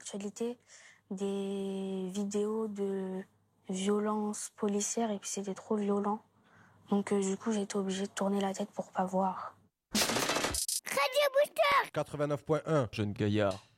l'actualité des vidéos de violence policière et puis c'était trop violent. Donc du coup, j'ai été obligée de tourner la tête pour pas voir. Radio Booster 89.1 Jeune Gaillard.